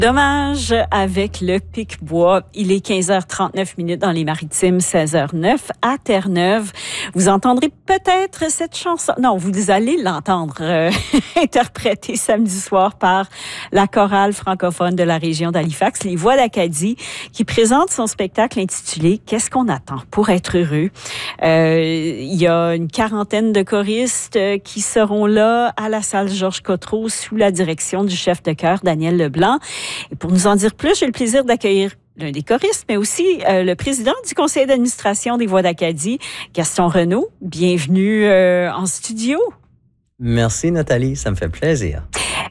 Dommage avec le Pic-Bois. Il est 15h39 dans les Maritimes, 16h09 à Terre-Neuve. Vous entendrez peut-être cette chanson. Non, vous allez l'entendre interprétée samedi soir par la chorale francophone de la région d'Halifax, les Voix d'Acadie, qui présente son spectacle intitulé « Qu'est-ce qu'on attend pour être heureux ». Il y a une quarantaine de choristes qui seront là à la salle Georges Cottereau sous la direction du chef de chœur Daniel Leblanc. Et pour nous en dire plus, j'ai le plaisir d'accueillir l'un des choristes, mais aussi le président du conseil d'administration des Voix d'Acadie, Gaston Renaud. Bienvenue en studio. Merci Nathalie, ça me fait plaisir.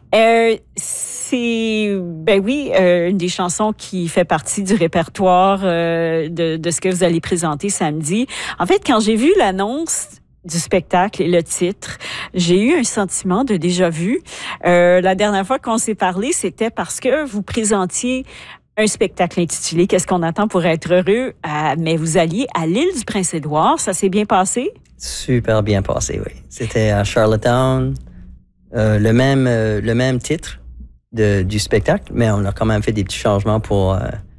C'est, une des chansons qui fait partie du répertoire de ce que vous allez présenter samedi. En fait, quand j'ai vu l'annonce du spectacle et le titre, j'ai eu un sentiment de déjà-vu. La dernière fois qu'on s'est parlé, c'était parce que vous présentiez un spectacle intitulé « Qu'est-ce qu'on attend pour être heureux », mais vous alliez à l'île du Prince-Édouard. Ça s'est bien passé? Super bien passé, oui. C'était à Charlottetown, le même titre du spectacle, mais on a quand même fait des petits changements pour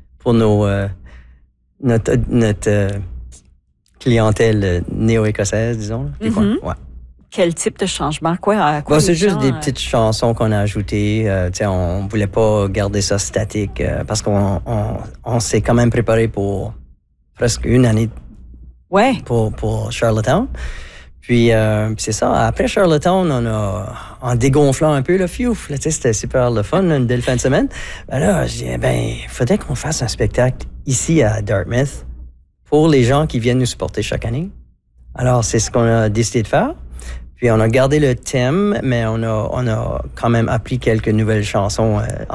notre clientèle néo-écossaise, disons. Ouais. Quel type de changement? C'est juste des petites chansons qu'on a ajoutées. On voulait pas garder ça statique parce qu'on s'est quand même préparé pour presque une année pour Charlottetown. Puis c'est ça. Après Charlottetown, en dégonflant un peu le fiouf, c'était super le fun, une belle fin de semaine. Là, j'ai dit, il faudrait qu'on fasse un spectacle ici à Dartmouth pour les gens qui viennent nous supporter chaque année. Alors, c'est ce qu'on a décidé de faire. Puis, on a gardé le thème, mais on a quand même appris quelques nouvelles chansons